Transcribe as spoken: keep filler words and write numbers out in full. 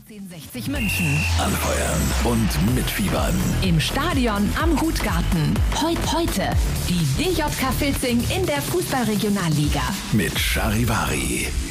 achtzehnhundertsechzig München. Anfeuern und mitfiebern. Im Stadion am Hutgarten. Heut, heute die D J K Filzing in der Fußball-Regionalliga. Mit Charivari.